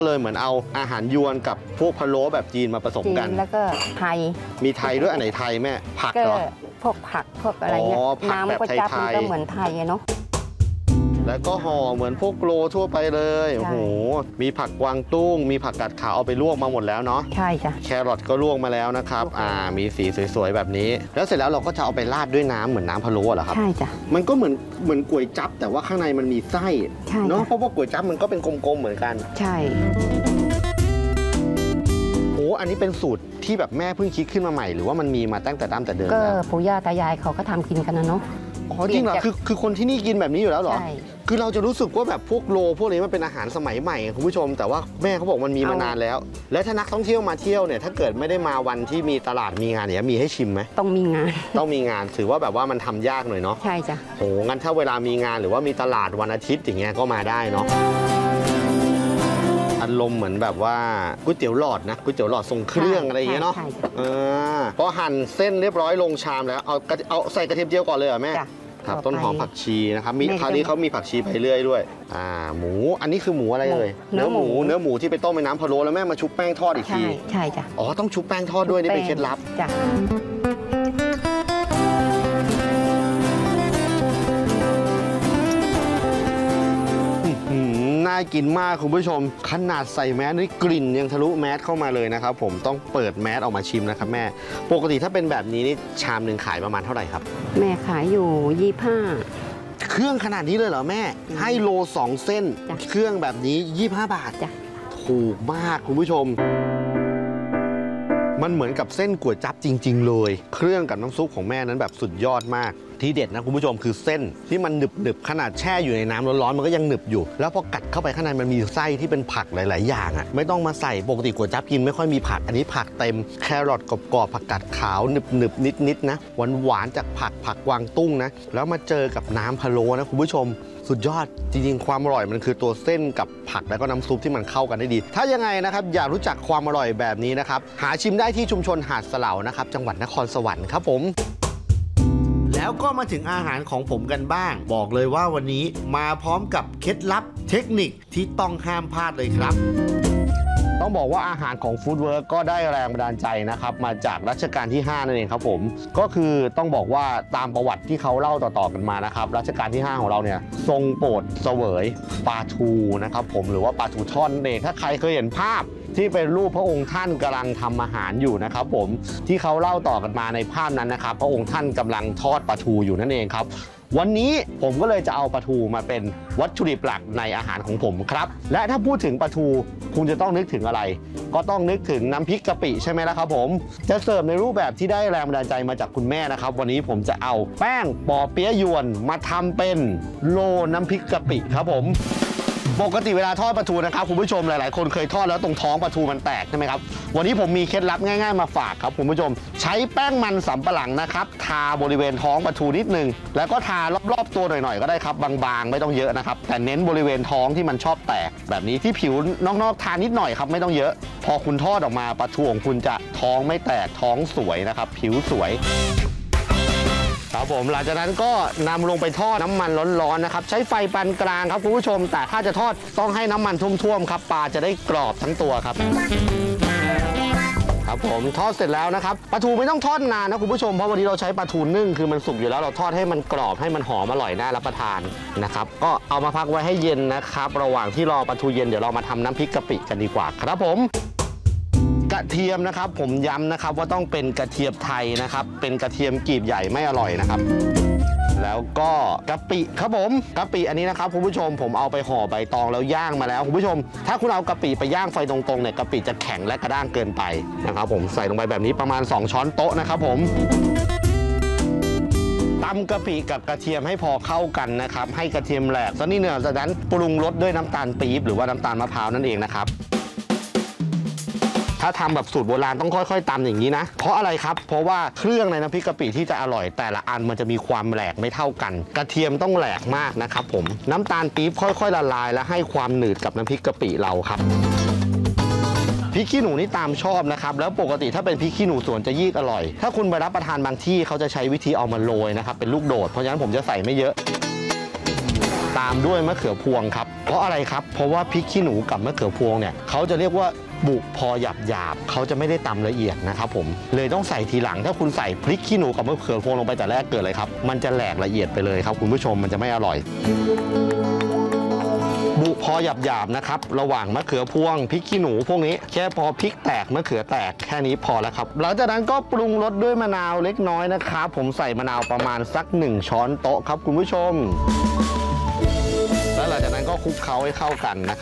เลยเหมือนเอาอาหารยวนกับพวกพะโล้แบบจีนมาผสมกันแล้วก็ไทยมีไทยด้วยอันไหนไทยแม่ผักเหรอพวกผักพวกอะไรเนี่ยน้ำก๋วยจั๊บมันก็เหมือนไทยเนาะแล้วก็ห่อเหมือนพวกโรทั่วไปเลยโอ้โหมีผักกวางตุ้งมีผักกาดขาวเอาไปลวกมาหมดแล้วเนาะใช่จ้ะแครอทก็ลวกมาแล้วนะครับมีสีสวยๆแบบนี้แล้วเสร็จแล้วเราก็จะเอาไปราดด้วยน้ำเหมือนน้ำพะโล้เหรอครับใช่จ้ะมันก็เหมือนก๋วยจั๊บแต่ว่าข้างในมันมีไส้เนาะเพราะว่าก๋วยจั๊บมันก็เป็นกลมๆเหมือนกันใช่โอ้อันนี้เป็นสูตรที่แบบแม่เพิ่งคิดขึ้นมาใหม่หรือว่ามันมีมาตั้งแต่เดิมก็ปู่ย่าตายายเขาก็ทำกินกันนะเนาะอ๋อจริงเหรอคือคนที่นี่กินแบบนี้อยู่แล้วเหรอใช่คือเราจะรู้สึกว่าแบบพวกโลพวกนี้มันเป็นอาหารสมัยใหม่คุณผู้ชมแต่ว่าแม่เขาบอกมันมีมานานแล้วและถ้านักท่องเที่ยวมาเที่ยวเนี่ยถ้าเกิดไม่ได้มาวันที่มีตลาดมีงานเนี่ยมีให้ชิมไหมต้องมีงานถือว่าแบบว่ามันทำยากหน่อยเนาะใช่จ้ะโอ้งั้นถ้าเวลามีงานหรือว่ามีตลาดวันอาทิตย์อย่างเงี้ยก็มาได้เนาะอารมณ์เหมือนแบบว่าก๋วยเตี๋ยวหลอดนะก๋วยเตี๋ยวหลอดทรงเครื่องอะไรอย่างเงี้ยเนาะพอหั่นเส้นเรียบร้อยลงชามแล้วเอาใส่กระเทียมเจียวก่อนเลยเหรอแม่ครับต้นหอมผักชีนะครับคราวนี้เขามีผักชีไปเรื่อยด้วยหมูอันนี้คือหมูอะไรเลยเนื้อหมูที่ไปต้มในน้ำพะโล้แล้วแม่มาชุบแป้งทอดอีกทีใช่จ้ะอ๋อต้องชุบแป้งทอดด้วยนี่เป็นเคล็ดลับจ้ะน่ากินมากคุณผู้ชมขนาดใส่แมสนี่กลิ่นยังทะลุแมสเข้ามาเลยนะครับผมต้องเปิดแมสออกมาชิมนะครับแม่ปกติถ้าเป็นแบบนี้นี่ชามหนึ่งขายประมาณเท่าไหร่ครับแม่ขายอยู่25 เครื่องขนาดนี้เลยเหรอแม่ให้โล2เส้นเครื่องแบบนี้25 บาทจ้ะถูกมากคุณผู้ชมมันเหมือนกับเส้นก๋วยจั๊บจริงๆเลยเครื่องกับน้ำซุปของแม่นั้นแบบสุดยอดมากที่เด็ดนะคุณผู้ชมคือเส้นที่มันหนึบๆขนาดแช่อยู่ในน้ำร้อนๆมันก็ยังหนึบอยู่แล้วพอกัดเข้าไปข้างในมันมีไส้ที่เป็นผักหลายๆอย่างอ่ะไม่ต้องมาใส่ปกติก๋วยจั๊บกินไม่ค่อยมีผักอันนี้ผักเต็มแครอทกรอบๆผักกาดขาวหนึบๆนิดๆนะหวานๆจากผักกวางตุ้งนะแล้วมาเจอกับน้ำพะโล้นะคุณผู้ชมสุดยอดจริงๆความอร่อยมันคือตัวเส้นกับผักแล้วก็น้ำซุปที่มันเข้ากันได้ดีถ้ายังไงนะครับอยากรู้จักความอร่อยแบบนี้นะครับหาชิมได้ที่ชุมชนหาดสะเหลานะครับจังหวัดนครสวรรค์ครับผมแล้วก็มาถึงอาหารของผมกันบ้างบอกเลยว่าวันนี้มาพร้อมกับเคล็ดลับเทคนิคที่ต้องห้ามพลาดเลยครับต้องบอกว่าอาหารของฟู้ดเวิร์กก็ได้แรงบันดาลใจนะครับมาจากรัชกาลที่5นั่นเองครับผมก็คือต้องบอกว่าตามประวัติที่เขาเล่าต่อๆกันมานะครับรัชกาลที่5ของเราเนี่ยทรงโปรดเสวยปลาทูนะครับผมหรือว่าปลาทูทอดนั่นเองถ้าใครเคยเห็นภาพที่เป็นรูปพระองค์ท่านกำลังทำอาหารอยู่นะครับผมที่เขาเล่าต่อกันมาในภาพนั้นนะครับพระองค์ท่านกำลังทอดปลาทูอยู่นั่นเองครับวันนี้ผมก็เลยจะเอาปลาทูมาเป็นวัตถุดิบหลักในอาหารของผมครับและถ้าพูดถึงปลาทูคุณจะต้องนึกถึงอะไรก็ต้องนึกถึงน้ำพริกกะปิใช่ไหมล่ะครับผมจะเสิร์ฟในรูปแบบที่ได้แรงบันดาลใจมาจากคุณแม่นะครับวันนี้ผมจะเอาแป้งปอเปี๊ยะยวนมาทำเป็นโลน้ำพริกกะปิครับผมปกติเวลาทอดปลาทูนะครับคุณผู้ชมหลายๆคนเคยทอดแล้วตรงท้องปลาทูมันแตกใช่ไหมครับวันนี้ผมมีเคล็ดลับง่ายๆมาฝากครับคุณผู้ชมใช้แป้งมันสำปะหลังนะครับทาบริเวณท้องปลาทูนิดนึงแล้วก็ทารอบๆตัวหน่อยๆก็ได้ครับบางๆไม่ต้องเยอะนะครับแต่เน้นบริเวณท้องที่มันชอบแตกแบบนี้ที่ผิวนอกๆทานิดหน่อยครับไม่ต้องเยอะพอคุณทอดออกมาปลาทูของคุณจะท้องไม่แตกท้องสวยนะครับผิวสวยครับผมหลังจากนั้นก็นำลงไปทอดน้ำมันร้อนๆนะครับใช้ไฟปานกลางครับคุณผู้ชมแต่ถ้าจะทอดต้องให้น้ำมันท่วมๆครับปลาจะได้กรอบทั้งตัวครับครับผมทอดเสร็จแล้วนะครับปลาทูไม่ต้องทอดนานนะคุณผู้ชมเพราะวันนี้เราใช้ปลาทูนึ่งคือมันสุกอยู่แล้วเราทอดให้มันกรอบให้มันหอมอร่อยน่ารับประทานนะครับก็เอามาพักไว้ให้เย็นนะครับระหว่างที่รอปลาทูเย็นเดี๋ยวเรามาทำน้ำพริกกะปิกันดีกว่าครับผมกระเทียมนะครับผมย้ำนะครับว่าต้องเป็นกระเทียมไทยนะครับเป็นกระเทียมกลีบใหญ่ไม่อร่อยนะครับแล้วก็กะปิครับผมกะปิอันนี้นะครับคุณผู้ชมผมเอาไปห่อใบตองแล้วย่างมาแล้วคุณผู้ชมถ้าคุณเอากะปิไปย่างไฟตรงๆเนี่ยกะปิจะแข็งและกระด้างเกินไปนะครับผมใส่ลงไปแบบนี้ประมาณ2ช้อนโต๊ะนะครับผมตำกะปิกับกระเทียมให้พอเข้ากันนะครับให้กระเทียมแหลกสักนิดหนึ่งจากนั้นปรุงรสด้วยน้ำตาลปี๊บหรือว่าน้ำตาลมะพร้าวนั่นเองนะครับถ้าทำแบบสูตรโบราณต้องค่อยๆตำอย่างนี้นะเพราะอะไรครับเพราะว่าเครื่องในน้ำพริกกะปิที่จะอร่อยแต่ละอันมันจะมีความแหลกไม่เท่ากันกระเทียมต้องแหลกมากนะครับผมน้ำตาลปี๊บค่อยๆละลายและให้ความหนืดกับน้ำพริกกะปิเราครับพริกขี้หนูนี่ตามชอบนะครับแล้วปกติถ้าเป็นพริกขี้หนูสวนจะยิ่งอร่อยถ้าคุณไปรับประทานบางที่เขาจะใช้วิธีเอามาโรยนะครับเป็นลูกโดดเพราะฉะนั้นผมจะใส่ไม่เยอะตามด้วยมะเขือพวงครับเพราะอะไรครับเพราะว่าพริกขี้หนูกับมะเขือพวงเนี่ยเขาจะเรียกว่าบุพอหยาบเขาจะไม่ได้ตำละเอียดนะครับผมเลยต้องใส่ทีหลังถ้าคุณใส่พริกขี้หนูกับมะเขือพวงลงไปแต่แรกเกิดอะไรครับมันจะแหลกละเอียดไปเลยครับคุณผู้ชมมันจะไม่อร่อยบุพอหยาบนะครับระหว่างมะเขือพวงพริกขี้หนูพวกนี้แค่พอพริกแตกมะเขือแตกแค่นี้พอแล้วครับหลังจากนั้นก็ปรุงรสด้วยมะนาวเล็กน้อยนะครับผมใส่มะนาวประมาณสัก1 ช้อนโต๊ะครับคุณผู้ชมแล้วหลังจากนั้นก็คลุกเคล้าให้เข้ากันนะครับ